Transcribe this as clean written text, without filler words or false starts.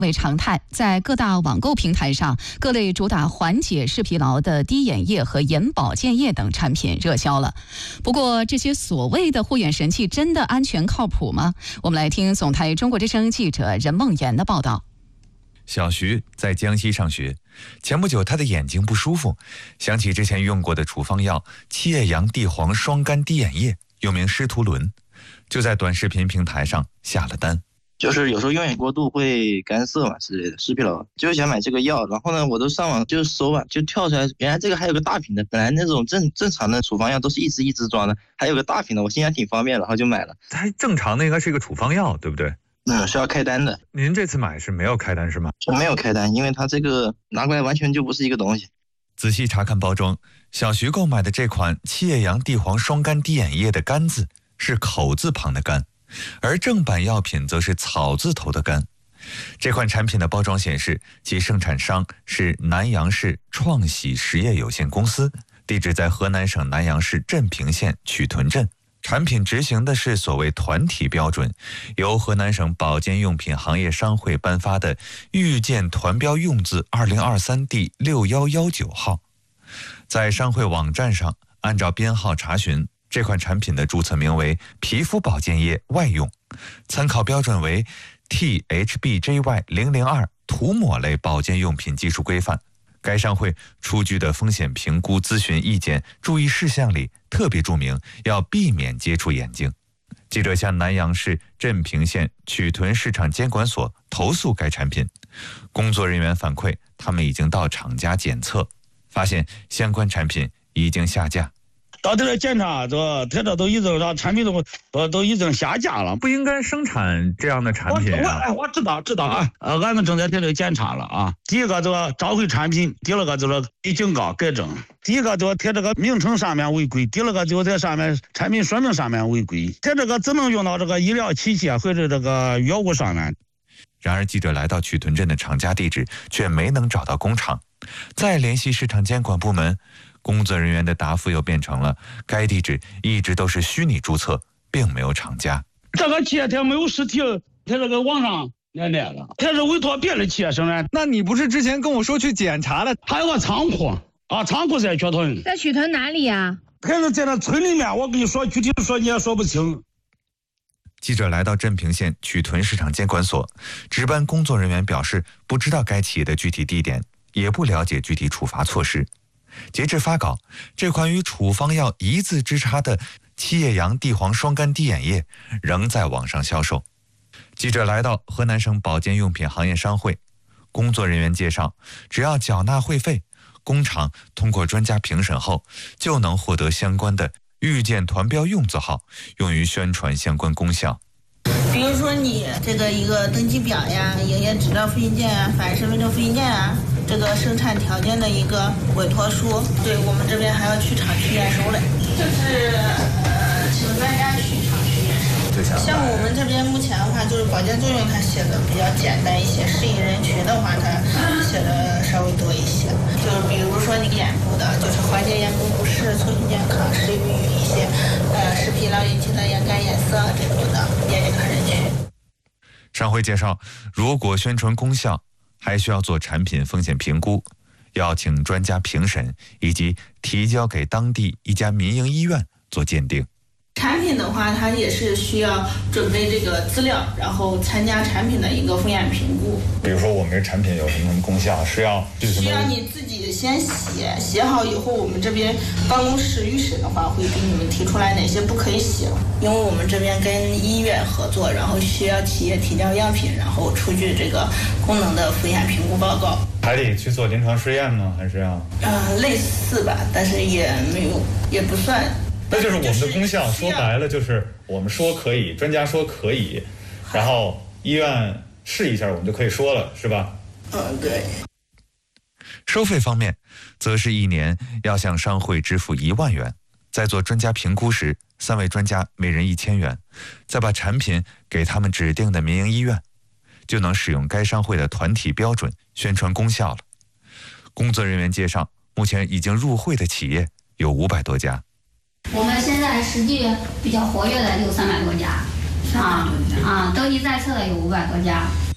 为常态，在各大网购平台上，各类主打缓解视疲劳的滴眼液和眼保健液等产品热销了。不过，这些所谓的护眼神器真的安全靠谱吗？我们来听总台中国之声记者任梦妍的报道。 小徐在江西上学，前不久他的眼睛不舒服，想起之前用过的处方药七叶杨地黄双苷滴眼液，又名施图伦，就在短视频平台上下了单。 就是有时候用眼过度会干涩嘛之类的，视疲劳，就是想买这个药。然后呢，我都上网就搜吧，就跳出来，原来这个还有个大瓶的。本来那种正常的处方药都是一支一支装的，还有个大瓶的，我心想挺方便，然后就买了。 它正常的应该是一个处方药，对不对？ 是要开单的。 您这次买是没有开单是吗？ 没有开单，因为它这个拿过来完全就不是一个东西。 仔细查看包装，小徐购买的这款七叶杨地黄双苷滴眼液的苷字是口字旁的苷，而正版药品则是草字头的苷。这款产品的包装显示，其生产商是南阳市创喜实业有限公司，地址在河南省南阳市镇平县曲屯镇。产品执行的是所谓团体标准，由河南省保健用品行业商会颁发的预见团标用字2023第6119号。在商会网站上按照编号查询，这款产品的注册名为皮肤保健液外用，参考标准为 THBJY002 涂抹类保健用品技术规范。该商会出具的风险评估咨询意见注意事项里特别注明要避免接触眼睛。记者向南阳市镇平县曲屯市场监管所投诉该产品，工作人员反馈他们已经到厂家检测，发现相关产品已经下架。 到这检查，他这都已经让产品都已经下架了， 不应该生产这样的产品啊！ 我知道啊，俺们正在这检查了啊。第一个召回产品，第二个给警告改正。第一个贴这个名称上面违规，第二个在上面产品说明上面违规，贴这个只能用到这个医疗器械或者这个药物上面。 然而，记者来到曲屯镇的厂家地址，却没能找到工厂。再联系市场监管部门，工作人员的答复又变成了该地址一直都是虚拟注册，并没有厂家。 这个企业它没有实体，它这个网上连带了，它是委托别的企业生产。 那你不是之前跟我说去检查了？ 还有个仓库啊，仓库在曲屯。 在曲屯哪里呀？ 还是在那村里面，我跟你说具体说你也说不清。 记者来到镇平县曲屯市场监管所，值班工作人员表示不知道该企业的具体地点，也不了解具体处罚措施。截至发稿，这款与处方药一字之差的七叶杨地黄双苷滴眼液仍在网上销售。记者来到河南省保健用品行业商会，工作人员介绍，只要缴纳会费，工厂通过专家评审后，就能获得相关的预见团标用字号，用于宣传相关功效。 比如说你这个一个登记表呀、营业执照复印件啊、反身份证复印件啊，这个生产条件的一个委托书，对我们这边还要去厂区验收嘞，就是请专家去厂区验收。像我们这边目前的话，就是保健作用它写的比较简单一些，适应人群的话，它写的稍微多一些。就是比如说你眼部的，就是缓解眼部不适、促进健康，适用于一些视疲劳引起的眼干、眼涩这种的眼睛看人群。 商会介绍，如果宣传功效，还需要做产品风险评估，要请专家评审，以及提交给当地一家民营医院做鉴定。 产品的话，它也是需要准备这个资料，然后参加产品的一个风险评估。 比如说我们这产品有什么功效，需要你自己先写好以后，我们这边办公室预审的话，会给你们提出来哪些不可以写，因为我们这边跟医院合作，然后需要企业提交样品，然后出具这个功能的风险评估报告。 还得去做临床试验吗？还是要？ 类似吧，但是也没有，也不算。 那就是我们的功效，说白了就是我们说可以，专家说可以，然后医院试一下，我们就可以说了，是吧？ 对。 收费方面，则是一年要向商会支付1万元，在做专家评估时，3位专家每人1000元，再把产品给他们指定的民营医院，就能使用该商会的团体标准宣传功效了。工作人员介绍，目前已经入会的企业有500多家。 我们现在实际比较活跃的有300多家，登记在册的有500多家。